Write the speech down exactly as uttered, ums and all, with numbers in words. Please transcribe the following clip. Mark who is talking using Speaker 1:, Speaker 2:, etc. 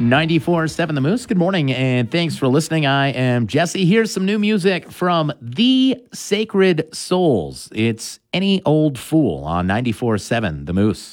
Speaker 1: ninety-four point seven The Moose. Good morning, and thanks for listening. I am Jesse. Here's some new music from The Sacred Souls. It's Any Old Fool on ninety-four point seven The Moose.